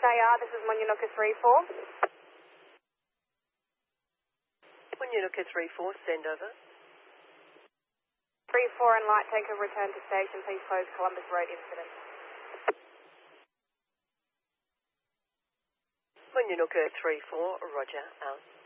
SAR, this is Monunuka 3-4. Monunuka 3-4, send over. 3-4 and light taker, return to station. Please close Columbus Road incident. Monunuka 3-4, roger, out.